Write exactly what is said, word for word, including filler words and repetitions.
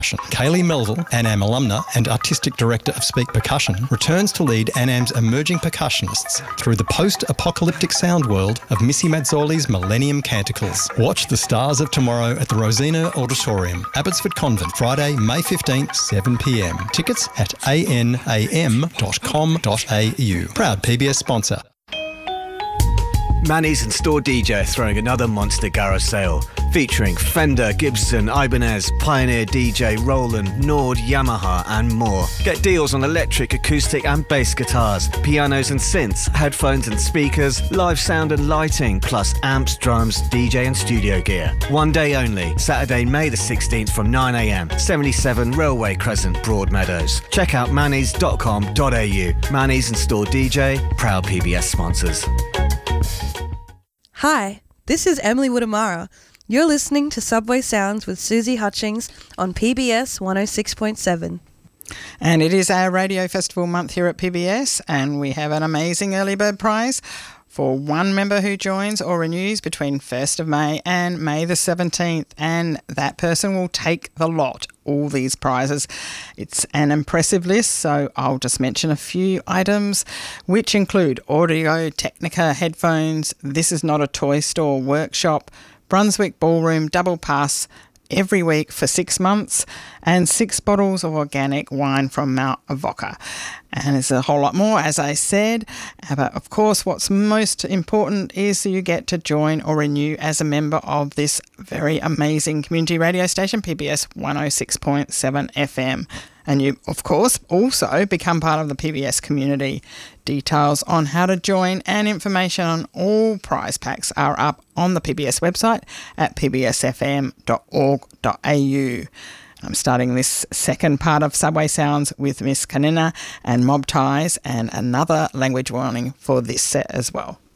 Kaylee Melville, Anam alumna and Artistic Director of Speak Percussion, returns to lead Anam's emerging percussionists through the post-apocalyptic sound world of Missy Mazzoli's Millennium Canticles. Watch The Stars of Tomorrow at the Rosina Auditorium, Abbotsford Convent, Friday, May fifteenth, seven p m. Tickets at a n a m dot com dot a u. Proud P B S sponsor. Manny's and Store D J are throwing another monster garage sale featuring Fender, Gibson, Ibanez, Pioneer D J, Roland, Nord, Yamaha and more. Get deals on electric, acoustic and bass guitars, pianos and synths, headphones and speakers, live sound and lighting, plus amps, drums, D J and studio gear. One day only, Saturday, May the sixteenth from nine a m, seventy-seven Railway Crescent, Broadmeadows. Check out mannies dot com dot a u. Manny's and Store D J, proud P B S sponsors. Hi, this is Emily Woodamara. You're listening to Subway Sounds with Susie Hutchings on P B S one oh six point seven. And it is our Radio Festival month here at P B S, and we have an amazing early bird prize for one member who joins or renews between first of May and May the seventeenth, and that person will take the lot, all these prizes. It's an impressive list, so I'll just mention a few items, which include Audio Technica headphones, This Is Not a Toy Store workshop, Brunswick Ballroom double pass every week for six months, and six bottles of organic wine from Mount Avoca. And there's a whole lot more, as I said. But of course, what's most important is that you get to join or renew as a member of this very amazing community radio station, P B S one oh six point seven F M. And you, of course, also become part of the P B S community. Details on how to join and information on all prize packs are up on the P B S website at p b s f m dot org dot a u. I'm starting this second part of Subway Sounds with Miss Kanina and Mob Ties, and another language warning for this set as well.